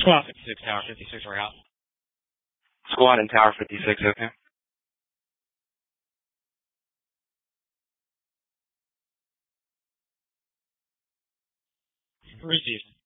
Squad 56, Tower 56, we're out. Squad in Tower 56, okay. Received.